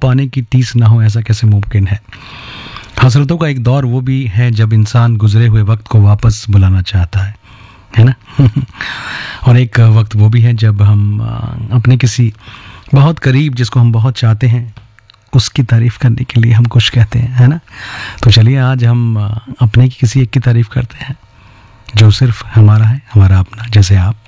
पाने की टीस ना हो, ऐसा कैसे मुमकिन है। हसरतों का एक दौर वो भी है जब इंसान गुजरे हुए वक्त को वापस बुलाना चाहता है ना। और एक वक्त वो भी है जब हम अपने किसी बहुत करीब, जिसको हम बहुत चाहते हैं, उसकी तारीफ़ करने के लिए हम कुछ कहते हैं, है ना। तो चलिए आज हम अपने की किसी एक की तारीफ़ करते हैं जो सिर्फ हमारा है, हमारा अपना, जैसे आप